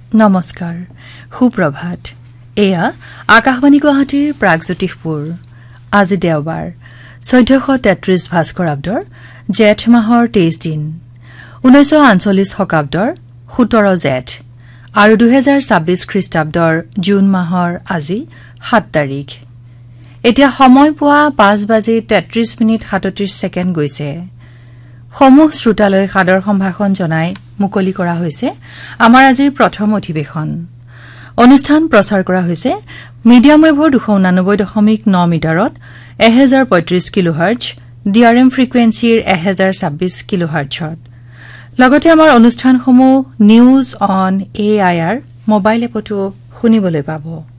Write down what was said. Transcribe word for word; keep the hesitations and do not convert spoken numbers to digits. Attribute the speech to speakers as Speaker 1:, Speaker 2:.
Speaker 1: নমস্কাৰ সুপ্ৰভাত এয়া আকাশবাণী গুৱাহাটীৰ প্ৰাগজ্যোতিষপুৰ আজি দেওবাৰ চৈধ্যশ তেত্ৰিশ ভাস্কৰাব্দৰ জেঠ মাহৰ তেইশ দিন ঊনৈশ আঠচল্লিশ শকাব্দৰ সোতৰ জেঠ আৰু দুহেজাৰ ছাব্বিশ খ্ৰীষ্টাব্দৰ জুন মাহৰ আজি সাত তাৰিখ এতিয়া সময় পোৱা পাঁচ বাজি তেত্ৰিশ মিনিট সাতত্ৰিশ ছেকেণ্ড গৈছে সমূহ শ্ৰোতালৈ সাদৰ সম্ভাষণ জনাই মুকলি কৰা হৈছে আমাৰ আজিৰ প্ৰথম অধিৱেশন অনুষ্ঠান প্ৰচাৰ কৰা হৈছে মিডিয়াম ৱেভৰ দুশ ঊনানব্বৈ দশমিক ন মিটাৰত এক হাজাৰ পঁয়ত্ৰিশ কিলোহাৰ্টজ ডিআৰএম ফ্ৰিকুৱেন্সিৰ এক হাজাৰ ছাব্বিশ কিলোহাৰ্টজত লগতে আমাৰ অনুষ্ঠানসমূহ নিউজ অন এআইআৰ মোবাইল এপতো শুনিবলৈ পাব